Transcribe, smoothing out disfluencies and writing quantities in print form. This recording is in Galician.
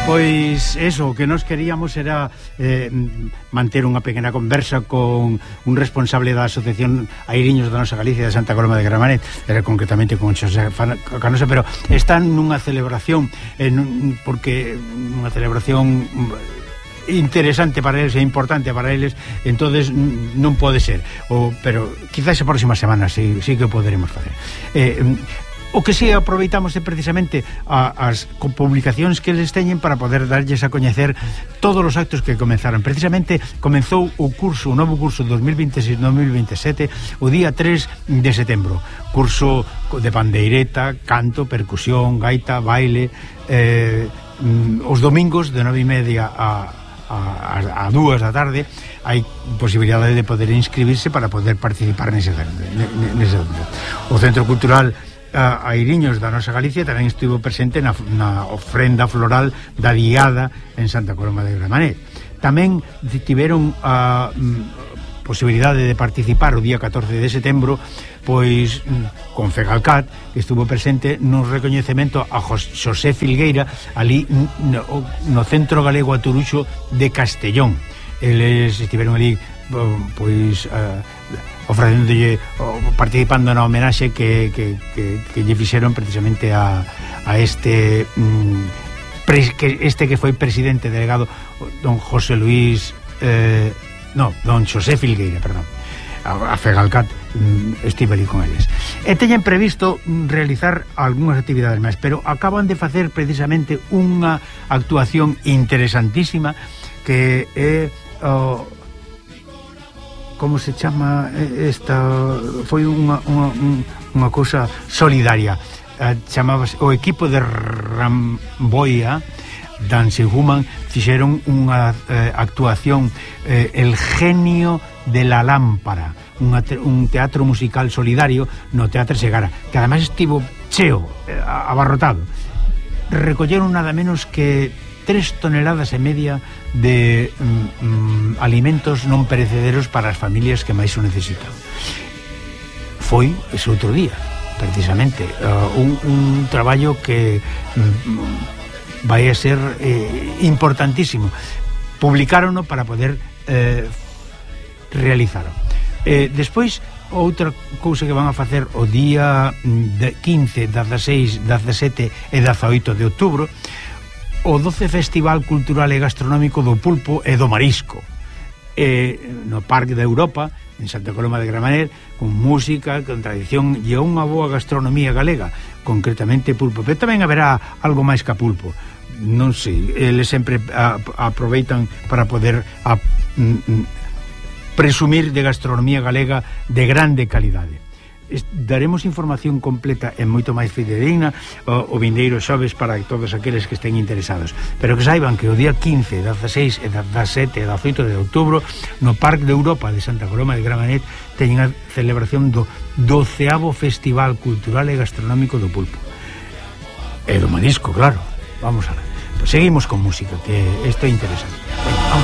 Pois eso, o que nos queríamos era manter unha pequena conversa con un responsable da Asociación Airiños da nosa Galicia de Santa Coloma de Gramanet, era concretamente con Xosé Canosa, pero están nunha celebración porque unha celebración interesante para eles e importante para eles, entonces non pode ser, pero quizás a próxima semana sí que o poderemos facer. O que si aproveitamos é precisamente as publicacións que eles teñen para poder darlles a coñecer todos os actos que comenzaron. Precisamente comenzou o novo curso 2026-2027 o día 3 de setembro. Curso de pandeireta, canto, percusión, gaita, baile, os domingos de 9:30 a 2 da tarde hai posibilidade de poder inscribirse para poder participar nese o Centro Cultural Airiños da nosa Galicia tamén estivo presente na ofrenda floral da Diada en Santa Coloma de Gramanet. Tamén tiveron a posibilidade de participar o día 14 de setembro pois con Fegalcat, que estuvo presente no recoñecemento a Xosé Filgueira ali no Centro Galego Aturuxo de Castellón. Eles estiveron ali pois participando na homenaxe que lle fixeron precisamente a este que foi presidente delegado don José Luis don Xosé Filgueira, perdón, a Fegalcat. Estive ali con eles e teñen previsto realizar algunhas actividades máis, pero acaban de facer precisamente unha actuación interesantísima que é como se chama esta, foi unha cousa solidaria, chamábase o equipo de Ramboia Dancing Human, fixeron unha actuación El genio de la lámpara, un teatro musical solidario no Teatro Segara, que ademais estivo cheo, abarrotado. Recolleron nada menos que 3,5 toneladas de alimentos non perecederos para as familias que máis o necesitan. Foi ese outro día, precisamente, un traballo que vai a ser importantísimo. Publicárono para poder realizarlo. Despois, outra cousa que van a facer o día 15, 16, 17 e 18 de outubro, o 12 Festival Cultural e Gastronómico do Pulpo e do Marisco no Parque da Europa en Santa Coloma de Gramanet, con música, con tradición e unha boa gastronomía galega, concretamente pulpo, pero tamén haberá algo máis que pulpo, non sei, eles sempre aproveitan para poder presumir de gastronomía galega de grande calidade. Daremos información completa e moito máis fidedigna o vindeiro xoves para todos aqueles que estén interesados, pero que saiban que o día 15, 16 e 17 e 18 de outubro no Parque de Europa de Santa Coloma de Gramanet teñen a celebración do 12º Festival Cultural e Gastronómico do Pulpo e do Marisco, claro. Vamos a ver, pues seguimos con música, que isto é interesante. Venga, vamos.